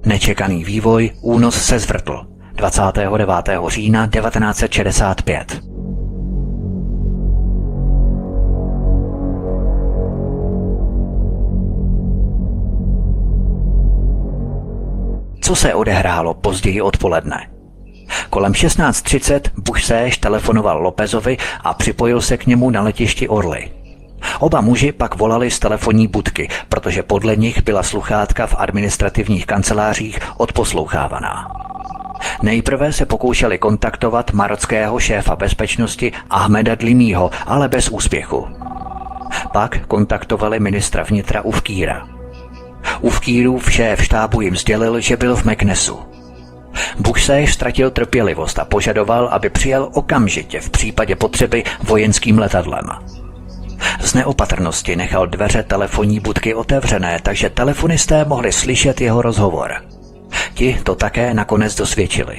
Nečekaný vývoj, únos se zvrtl. 29. října 1965. Co se odehrálo později odpoledne? Kolem 16:30 Bush telefonoval Lópezovi a připojil se k němu na letišti Orly. Oba muži pak volali z telefonní budky, protože podle nich byla sluchátka v administrativních kancelářích odposlouchávaná. Nejprve se pokoušeli kontaktovat marockého šéfa bezpečnosti Ahmeda Dlimího, ale bez úspěchu. Pak kontaktovali ministra vnitra Ufkíra. Ufkírův šéf štábu jim sdělil, že byl v Meknesu. Bush ztratil trpělivost a požadoval, aby přijel okamžitě v případě potřeby vojenským letadlem. Z neopatrnosti nechal dveře telefonní budky otevřené, takže telefonisté mohli slyšet jeho rozhovor. Ti to také nakonec dosvědčili.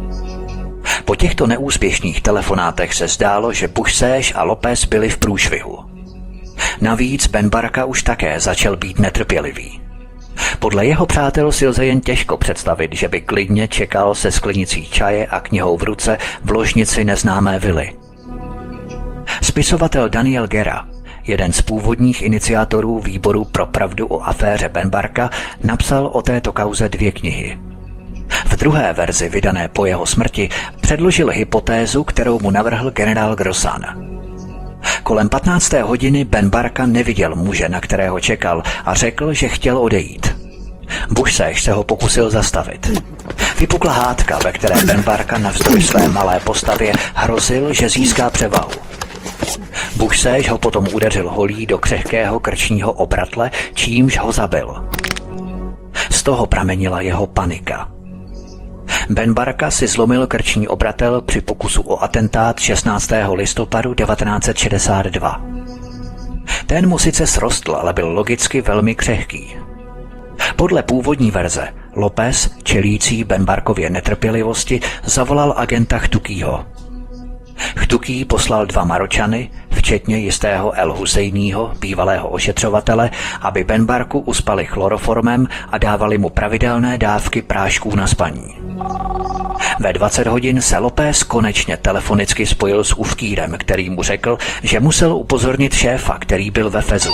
Po těchto neúspěšných telefonátech se zdálo, že Bush a López byli v průšvihu. Navíc Ben Barka už také začal být netrpělivý. Podle jeho přátel si lze jen těžko představit, že by klidně čekal se sklenicí čaje a knihou v ruce v ložnici neznámé vily. Spisovatel Daniel Guerra, jeden z původních iniciátorů výboru pro pravdu o aféře Ben Barka, napsal o této kauze 2 knihy. V druhé verzi, vydané po jeho smrti, předložil hypotézu, kterou mu navrhl generál Grossan. Kolem 15. hodiny Ben Barka neviděl muže, na kterého čekal, a řekl, že chtěl odejít. Bush se ho pokusil zastavit. Vypukla hádka, ve které Ben Barka navzdory své malé postavě hrozil, že získá převahu. Bush ho potom udeřil holí do křehkého krčního obratle, čímž ho zabil. Z toho pramenila jeho panika. Ben Barka si zlomil krční obratel při pokusu o atentát 16. listopadu 1962. Ten mu sice srostl, ale byl logicky velmi křehký. Podle původní verze López, čelící Ben Barkově netrpělivosti, zavolal agenta Chtukýho. Chtuký poslal 2 Maročany, včetně jistého El Husejního, bývalého ošetřovatele, aby Ben Barku uspali chloroformem a dávali mu pravidelné dávky prášků na spaní. Ve 20 hodin se López konečně telefonicky spojil s Ufkírem, který mu řekl, že musel upozornit šéfa, který byl ve Fezu.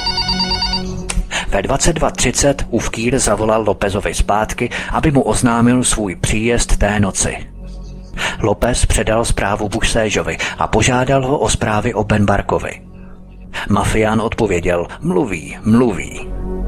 Ve 22:30 Ufkír zavolal Lópezovi zpátky, aby mu oznámil svůj příjezd té noci. López předal zprávu Bushséžovi a požádal ho o zprávy o Ben Barkovi. Mafián odpověděl: mluví.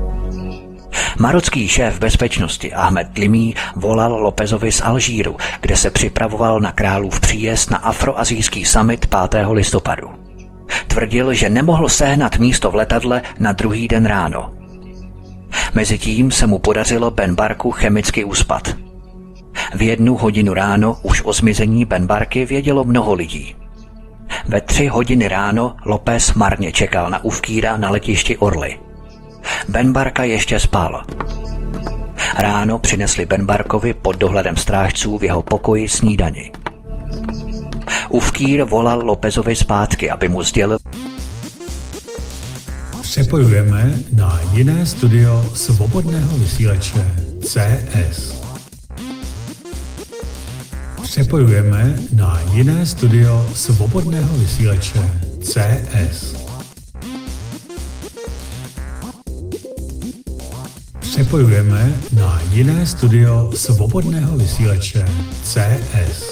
Marocký šéf bezpečnosti Ahmed Dlimí volal Lópezovi z Alžíru, kde se připravoval na králův příjezd na afroazijský summit 5. listopadu. Tvrdil, že nemohl sehnat místo v letadle na druhý den ráno. Mezitím se mu podařilo Ben Barku chemicky uspat. V 1 hodinu ráno už o zmizení Ben Barky vědělo mnoho lidí. Ve 3 hodiny ráno López marně čekal na Ufkíra na letišti Orly. Ben Barka ještě spal. Ráno přinesli Ben Barkovi pod dohledem strážců v jeho pokoji snídani. Ufkír volal Lópezovi zpátky, aby mu sdělil: Přepojujeme na jiné studio svobodného vysílače CS. Přepojujeme na jiné studio svobodného vysílače CS. Přepojujeme na jiné studio svobodného vysílače CS.